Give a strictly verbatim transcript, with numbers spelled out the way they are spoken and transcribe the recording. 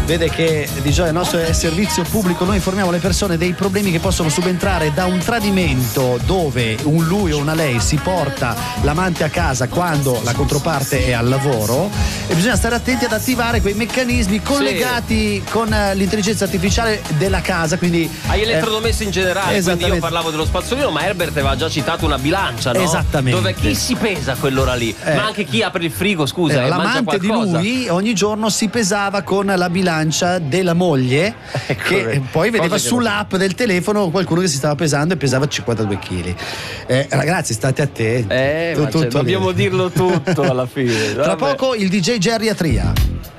vede che di Gioia il nostro è servizio pubblico, noi informiamo le persone dei problemi che possono subentrare da un tradimento dove un lui o una lei si porta l'amante a casa quando la controparte è al lavoro, e bisogna stare attenti ad attivare quei meccanismi collegati sì. con l'intelligenza artificiale della casa, quindi agli elettrodomestici eh, in generale. Quindi io parlavo dello spazzolino, ma Herbert aveva già citato una bilancia, no? Esattamente. Dove chi si pesa a quell'ora lì, eh. ma anche chi apre il frigo, scusa, eh, l'amante di lui ogni giorno si pesava con la bilancia della moglie, ecco, che poi vedeva sull'app del telefono qualcuno che si stava pesando e pesava cinquantadue chili. Eh, ragazzi, state attenti. Eh, tu, ma cioè, dobbiamo dirlo tutto alla fine. Tra poco il D J Geriatria.